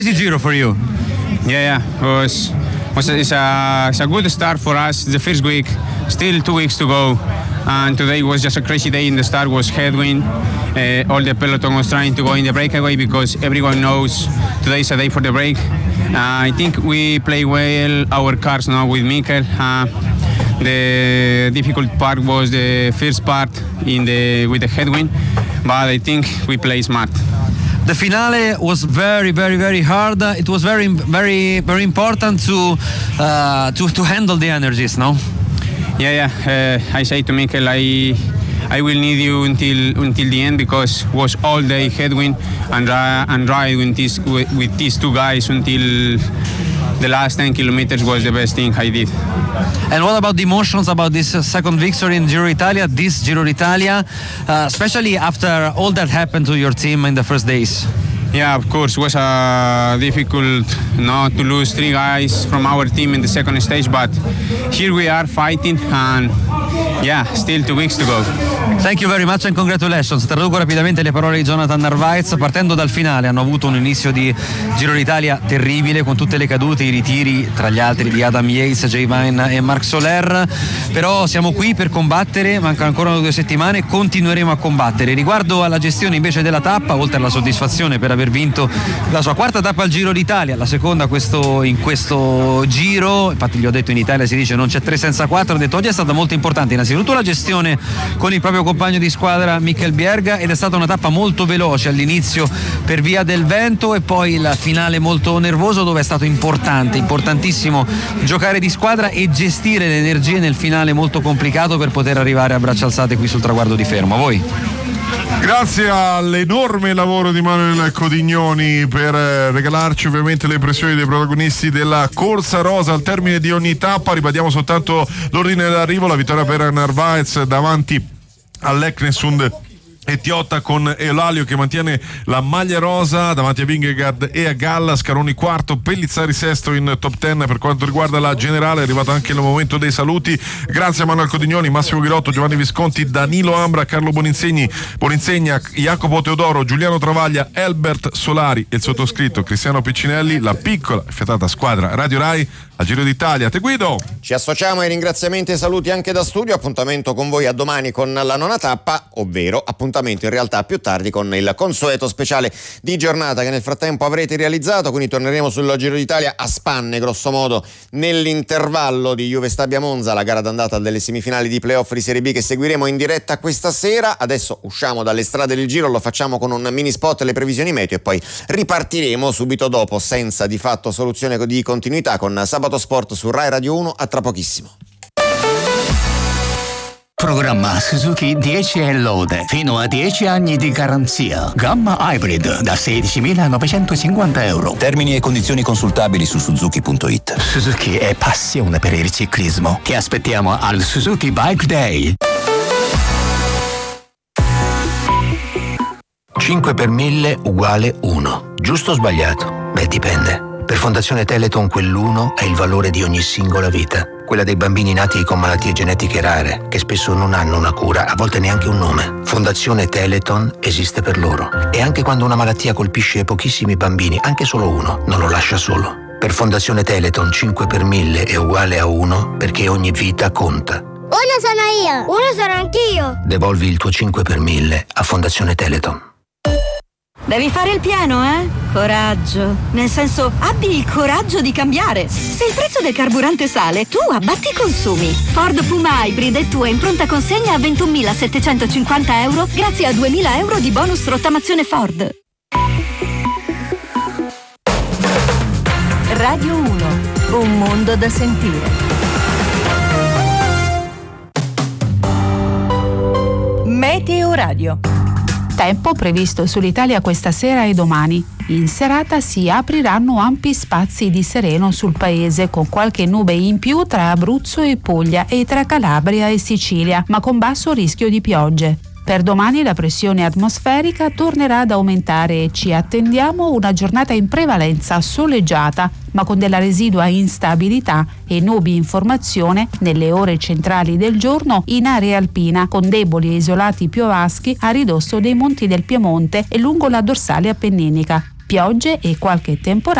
Easy Giro for you. Yeah. It's a good start for us. The first week, still 2 weeks to go, and today was just a crazy day. In the start was headwind. All the peloton was trying to go in the breakaway because everyone knows today is a day for the break. I think we play well our cars now with Mikel. The difficult part was the first part with the headwind, but I think we play smart. The finale was very, very, very hard. It was very, very, very important to handle the energies, no? Yeah. I say to Mikel, I will need you until the end because it was all day headwind and ride with these two guys until the last 10 kilometers was the best thing I did. And what about the emotions about this second victory in Giro d'Italia, especially after all that happened to your team in the first days? Yeah, of course, it was difficult not to lose 3 guys from our team in the second stage, but here we are fighting and yeah, still 2 weeks to go. Thank you very much and congratulations. Traduco rapidamente le parole di Jonathan Narvaez. Partendo dal finale hanno avuto un inizio di Giro d'Italia terribile con tutte le cadute, i ritiri tra gli altri di Adam Yates, Jay Vine e Marc Soler, però siamo qui per combattere, mancano ancora 2 settimane e continueremo a combattere. Riguardo alla gestione invece della tappa, oltre alla soddisfazione per aver vinto la sua 4ª tappa al Giro d'Italia, la seconda in questo giro, infatti gli ho detto in Italia si dice non c'è 3 senza 4, ho detto oggi è stata molto importante innanzitutto la gestione con il proprio compagno di squadra Mikel Bjerga, ed è stata una tappa molto veloce all'inizio per via del vento e poi il finale molto nervoso dove è stato importantissimo giocare di squadra e gestire le energie nel finale molto complicato per poter arrivare a braccia alzate qui sul traguardo di Fermo. A voi. Grazie all'enorme lavoro di Manuel Codignoni per regalarci ovviamente le impressioni dei protagonisti della corsa rosa al termine di ogni tappa. Ribadiamo soltanto l'ordine d'arrivo: la vittoria per Narvaez davanti all'Eknesund e Tiotta con Eulalio che mantiene la maglia rosa davanti a Vingegaard e a Galla, Scaroni quarto, Pellizzari sesto in top 10. Per quanto riguarda la generale è arrivato anche il momento dei saluti. Grazie a Manuel Codignoni, Massimo Ghirotto, Giovanni Visconti, Danilo Ambra, Carlo Boninsegna, Jacopo Teodoro, Giuliano Travaglia, Elbert Solari e il sottoscritto Cristiano Piccinelli, la piccola e fiatata squadra Radio Rai al Giro d'Italia. Te Guido. Ci associamo ai ringraziamenti e saluti anche da studio. Appuntamento con voi a domani con la 9ª tappa, ovvero appuntamento in realtà più tardi con il consueto speciale di giornata che nel frattempo avrete realizzato, quindi torneremo sul Giro d'Italia a spanne grosso modo nell'intervallo di Juve Stabia Monza, la gara d'andata delle semifinali di playoff di Serie B che seguiremo in diretta questa sera. Adesso usciamo dalle strade del Giro, lo facciamo con un mini spot e le previsioni meteo e poi ripartiremo subito dopo senza di fatto soluzione di continuità con Sabato Sport su Rai Radio 1. A tra pochissimo. Programma Suzuki 10 e lode, fino a 10 anni di garanzia. Gamma Hybrid da 16.950 euro. Termini e condizioni consultabili su Suzuki.it. Suzuki è passione per il ciclismo. Ti aspettiamo al Suzuki Bike Day. 5 per 1000 uguale 1. Giusto o sbagliato? Beh, dipende. Per Fondazione Teleton quell'1 è il valore di ogni singola vita. Quella dei bambini nati con malattie genetiche rare, che spesso non hanno una cura, a volte neanche un nome. Fondazione Teleton esiste per loro. E anche quando una malattia colpisce pochissimi bambini, anche solo uno, non lo lascia solo. Per Fondazione Teleton 5 per 1000 è uguale a 1 perché ogni vita conta. 1 sono io, 1 sono anch'io. Devolvi il tuo 5 per 1000 a Fondazione Teleton. Devi fare il pieno, Coraggio. Nel senso, abbi il coraggio di cambiare. Se il prezzo del carburante sale, tu abbatti i consumi. Ford Puma Hybrid è tua in pronta consegna a 21.750 euro grazie a 2.000 euro di bonus rottamazione Ford. Radio 1, un mondo da sentire. Meteo Radio. Tempo previsto sull'Italia questa sera e domani. In serata si apriranno ampi spazi di sereno sul paese, con qualche nube in più tra Abruzzo e Puglia e tra Calabria e Sicilia, ma con basso rischio di piogge. Per domani la pressione atmosferica tornerà ad aumentare e ci attendiamo una giornata in prevalenza soleggiata, ma con della residua instabilità e nubi in formazione nelle ore centrali del giorno in area alpina, con deboli e isolati piovaschi a ridosso dei monti del Piemonte e lungo la dorsale appenninica. piogge e qualche temporale